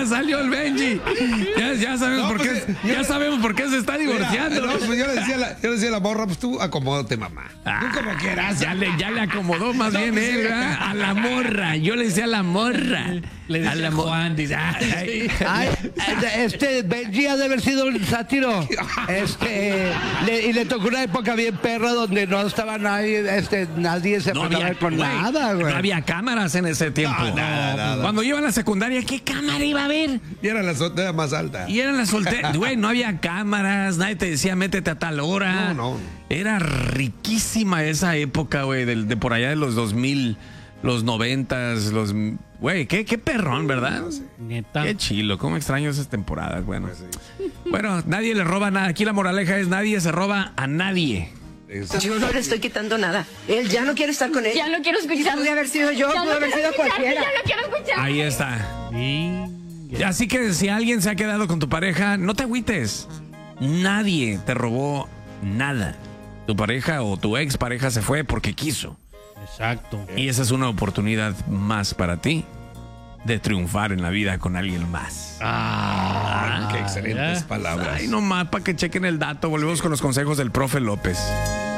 Ya salió el Benji. Ya sabemos por qué. Ya sabemos por qué se está divorciando. Mira, pues yo le decía a la morra, pues tú acomódate, mamá. Tú como quieras. Ya le acomodó más bien pues, él, ¿verdad? A la morra. Yo le decía a la morra. Le decía a la Juan, dice. Benji ha de haber sido un sátiro. Y le tocó una época bien perra donde no estaba nadie se pasaba con nada, güey. No había cámaras en ese tiempo. Nada. Cuando iba a la secundaria, ¿qué cámara iba a haber? Y era la soltera más alta. Y eran las solteras. Güey, no había cámaras, nadie te decía métete a tal hora. No. Era riquísima esa época, güey, de por allá de los 2000, los 90s, Güey, qué perrón, ¿verdad? Neta. Qué chilo, cómo extraño esas temporadas, bueno. Bueno, nadie le roba nada. Aquí la moraleja es nadie se roba a nadie. Yo no le estoy quitando nada. Él ya no quiere estar con él. Ya no quiero escuchar. Pude haber sido yo, pude haber sido cualquiera. Ya no quiero escuchar. Ahí está. Así que si alguien se ha quedado con tu pareja, no te agüites. Nadie te robó nada. Tu pareja o tu ex pareja se fue porque quiso. Exacto. Y esa es una oportunidad más para ti de triunfar en la vida con alguien más. Qué excelentes palabras. Ay, nomás para que chequen el dato. Volvemos con los consejos del profe López.